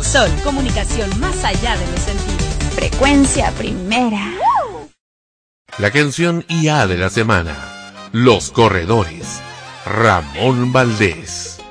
Sol, comunicación más allá de los sentidos. Frecuencia primera. La canción IA de la semana. Los Corredores. Ramón Valdés.